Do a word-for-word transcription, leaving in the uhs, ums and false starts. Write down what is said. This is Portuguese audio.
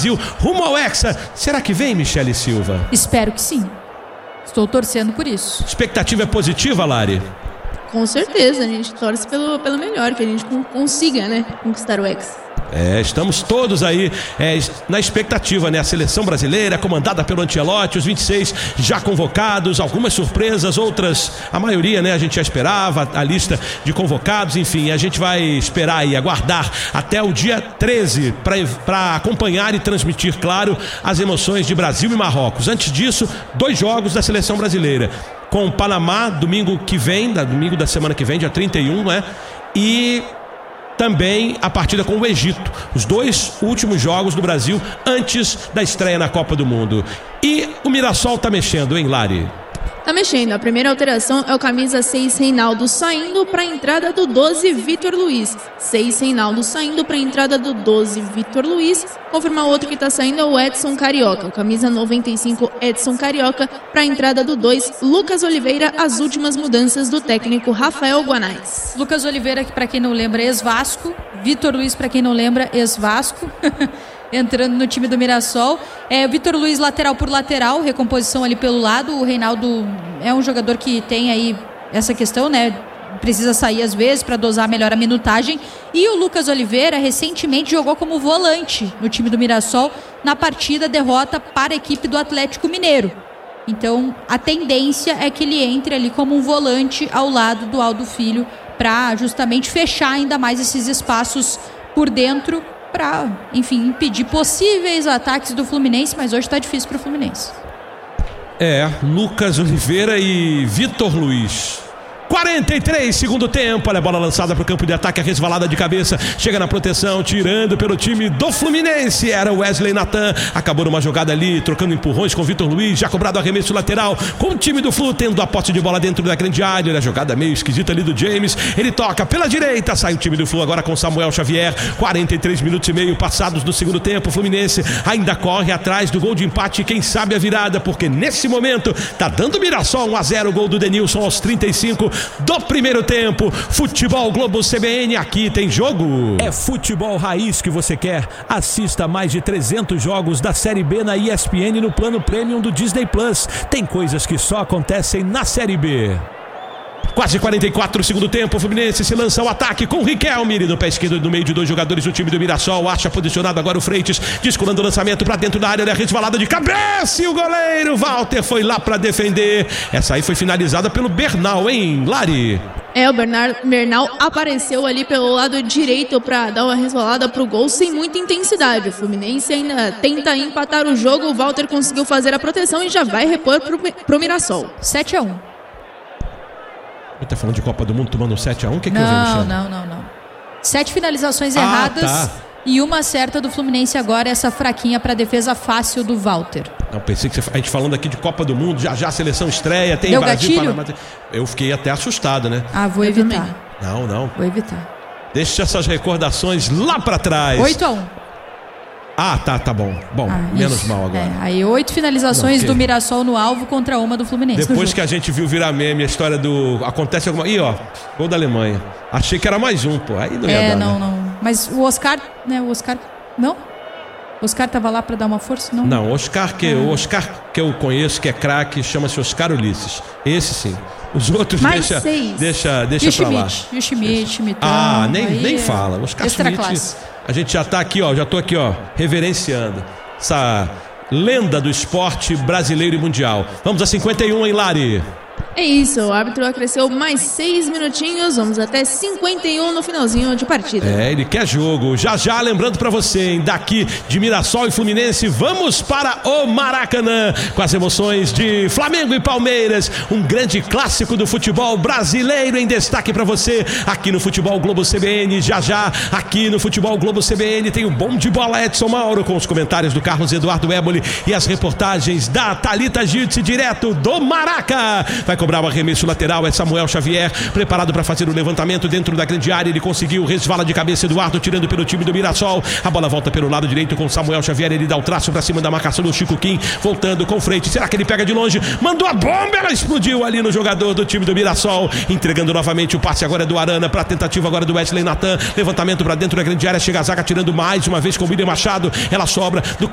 Brasil rumo ao Hexa. Será que vem, Michele Silva? Espero que sim. Estou torcendo por isso. Expectativa é positiva, Lari? Com certeza, a gente torce pelo, pelo melhor, que a gente consiga, né, conquistar o Hexa. É, estamos todos aí é, na expectativa, né? A seleção brasileira, comandada pelo Ancelotti, os vinte e seis já convocados, algumas surpresas, outras, a maioria, né? A gente já esperava, a lista de convocados, enfim, a gente vai esperar e aguardar até o dia treze para acompanhar e transmitir, claro, as emoções de Brasil e Marrocos. Antes disso, dois jogos da seleção brasileira, com o Panamá, domingo que vem, da, domingo da semana que vem, dia trinta e um, né? E também a partida com o Egito, os dois últimos jogos do Brasil antes da estreia na Copa do Mundo. E o Mirassol tá mexendo, hein, Lari? Tá mexendo. A primeira alteração é o camisa seis Reinaldo saindo para a entrada do doze Vitor Luiz. seis Reinaldo saindo para a entrada do doze Vitor Luiz. Confirmar outro que tá saindo é o Edson Carioca. O camisa noventa e cinco Edson Carioca para a entrada do dois Lucas Oliveira. As últimas mudanças do técnico Rafael Guanais. Lucas Oliveira, que para quem não lembra é ex-Vasco. Vitor Luiz, para quem não lembra, ex-Vasco. Entrando no time do Mirassol. É, Vitor Luiz lateral por lateral, recomposição ali pelo lado. O Reinaldo é um jogador que tem aí essa questão, né? Precisa sair às vezes para dosar melhor a minutagem. E o Lucas Oliveira recentemente jogou como volante no time do Mirassol na partida derrota para a equipe do Atlético Mineiro. Então a tendência é que ele entre ali como um volante ao lado do Aldo Filho para justamente fechar ainda mais esses espaços por dentro, para, enfim, impedir possíveis ataques do Fluminense, mas hoje está difícil para o Fluminense. É, Lucas Oliveira e Vitor Luiz. quarenta e três, segundo tempo. Olha a bola lançada para o campo de ataque, a resvalada de cabeça, chega na proteção, tirando pelo time do Fluminense. Era o Wesley Natan, acabou numa jogada ali, trocando empurrões com o Vitor Luiz, já cobrado arremesso lateral, com o time do Flu tendo a posse de bola dentro da grande área. Olha a jogada meio esquisita ali do James, ele toca pela direita, sai o time do Flu agora com Samuel Xavier. Quarenta e três minutos e meio passados do segundo tempo. O Fluminense ainda corre atrás do gol de empate, quem sabe a virada, porque nesse momento tá dando Mirassol um a zero, gol do Denilson aos trinta e cinco do primeiro tempo. Futebol Globo C B N, aqui tem jogo. É futebol raiz que você quer? Assista mais de trezentos jogos da Série B na E S P N no plano Premium do Disney Plus. Tem coisas que só acontecem na Série B. Quase quarenta e quatro, segundo tempo. O Fluminense se lança ao ataque com o Riquelme no pé esquerdo, no meio de dois jogadores do time do Mirassol. Acha posicionado agora o Freitas, descolando o lançamento para dentro da área. Olha a resvalada de cabeça e o goleiro Walter foi lá para defender. Essa aí foi finalizada pelo Bernal, hein, Lari? É, o Bernard, Bernal apareceu ali pelo lado direito para dar uma resvalada pro gol sem muita intensidade. O Fluminense ainda tenta empatar o jogo. O Walter conseguiu fazer a proteção e já vai repor pro, pro Mirassol. sete a um. Ele tá falando de Copa do Mundo tomando um sete a um? O que que eu vi, Não, não, não, não. Sete finalizações Ah, erradas tá. e uma certa do Fluminense agora, essa fraquinha para defesa fácil do Walter. Não, pensei que você, a gente falando aqui de Copa do Mundo, já já a seleção estreia, tem Deu Brasil, gatilho? Panamá. Eu fiquei até assustado, né? Ah, vou Eu evitar. também. Não, não. Vou evitar. Deixa essas recordações lá pra trás. oito a um. Ah, tá, tá bom. Bom, Ah, menos isso. mal agora. É, aí oito finalizações Não, do que- Mirassol no alvo contra uma do Fluminense. no Depois jogo. que a gente viu virar meme a história do... Acontece alguma... Ih, ó, gol da Alemanha. Achei que era mais um, pô. Aí não ia É, dar, não, né? não. Mas o Oscar, né? O Oscar. Não? O Oscar tava lá pra dar uma força? Não. Não, Oscar que, o Oscar que eu conheço, que é craque, chama-se Oscar Ulisses. Esse sim. Os outros Mais deixa, seis. deixa, deixa E o pra lá. Schmidt. E o Schmidt, Schmidtão. Ah, nem, aí nem é fala. Oscar extra Schmidt, classe. a gente já tá aqui, ó, já tô aqui, ó, reverenciando essa lenda do esporte brasileiro e mundial. Vamos a cinquenta e um, hein, Lari? É isso, o árbitro acresceu mais seis minutinhos, vamos até cinquenta e um no finalzinho de partida. É, ele quer jogo. Já já, lembrando pra você, hein, daqui de Mirassol e Fluminense, vamos para o Maracanã com as emoções de Flamengo e Palmeiras, um grande clássico do futebol brasileiro em destaque pra você aqui no Futebol Globo C B N. Já já, aqui no Futebol Globo C B N tem o bom de bola Edson Mauro com os comentários do Carlos Eduardo Éboli e as reportagens da Thalita Giltz direto do Maraca. Vai cobrar o arremesso lateral, é Samuel Xavier, preparado para fazer o levantamento dentro da grande área. Ele conseguiu, resvala de cabeça Eduardo, tirando pelo time do Mirassol. A bola volta pelo lado direito com Samuel Xavier. Ele dá o traço para cima da marcação do Chico Kim, voltando com frente. Será que ele pega de longe? Mandou a bomba, ela explodiu ali no jogador do time do Mirassol, entregando novamente o passe agora é do Arana para a tentativa agora do Wesley Natan. Levantamento para dentro da grande área, chega a zaga tirando mais uma vez com o William Machado. Ela sobra do